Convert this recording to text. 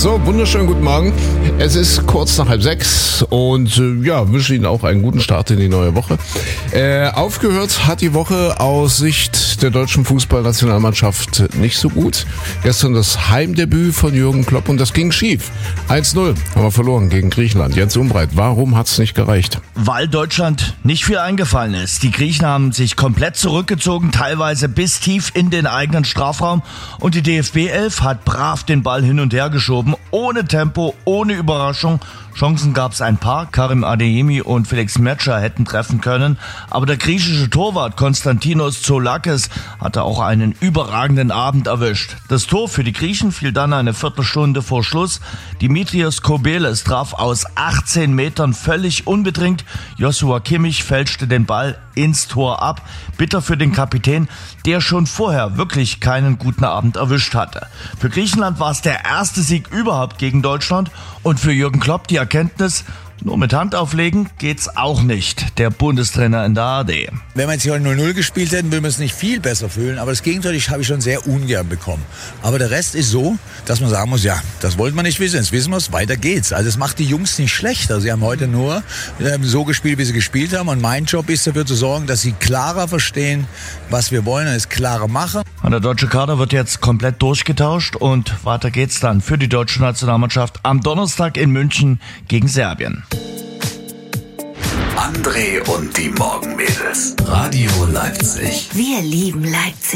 So, wunderschönen guten Morgen. Es ist kurz nach 5:30 und wünsche Ihnen auch einen guten Start in die neue Woche. Aufgehört hat die Woche aus Sicht der deutschen Fußballnationalmannschaft nicht so gut. Gestern das Heimdebüt von Jürgen Klopp und das ging schief. 1-0 haben wir verloren gegen Griechenland. Jens Umbreit, warum hat es nicht gereicht? Weil Deutschland nicht viel eingefallen ist. Die Griechen haben sich komplett zurückgezogen, teilweise bis tief in den eigenen Strafraum. Und die DFB 11 hat brav den Ball hin und her geschoben, ohne Tempo, ohne Überraschung. Chancen gab es ein paar. Karim Adeyemi und Felix Metscher hätten treffen können. Aber der griechische Torwart Konstantinos Zoulakis hatte auch einen überragenden Abend erwischt. Das Tor für die Griechen fiel dann eine Viertelstunde vor Schluss. Dimitrios Kobeles traf aus 18 Metern völlig unbedingt. Joshua Kimmich fälschte den Ball ins Tor ab. Bitter für den Kapitän, der schon vorher wirklich keinen guten Abend erwischt hatte. Für Griechenland war es der erste Sieg überhaupt gegen Deutschland und für Jürgen Klopp die Erkenntnis, nur mit Hand auflegen geht's auch nicht. Der Bundestrainer in der ARD. Wenn wir jetzt hier 0-0 gespielt hätten, würden wir es nicht viel besser fühlen. Aber das Gegenteil habe ich schon sehr ungern bekommen. Aber der Rest ist so, dass man sagen muss, ja, das wollten wir nicht wissen. Jetzt wissen wir es, weiter geht's. Also es macht die Jungs nicht schlechter. Sie haben heute nur so gespielt, wie sie gespielt haben. Und mein Job ist dafür zu sorgen, dass sie klarer verstehen, was wir wollen und es klarer machen. Und der deutsche Kader wird jetzt komplett durchgetauscht und weiter geht's dann für die deutsche Nationalmannschaft am Donnerstag in München gegen Serbien. André und die Morgenmädels. Radio Leipzig. Wir lieben Leipzig.